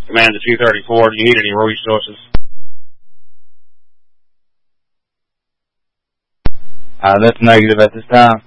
Command to 234, do you need any resources? That's negative at this time.